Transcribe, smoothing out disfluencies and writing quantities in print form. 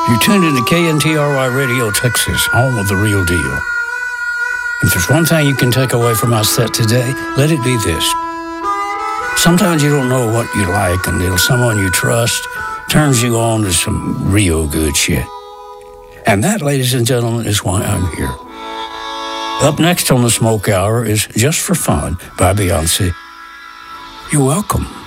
You're tuned into KNTRY Radio Texas, home of the real deal. If there's one thing you can take away from our set today, let it be this. Sometimes you don't know what you like until someone you trust turns you on to some real good shit. And that, ladies and gentlemen, is why I'm here. Up next on the Smoke Hour is Just for Fun by Beyonce. You're welcome.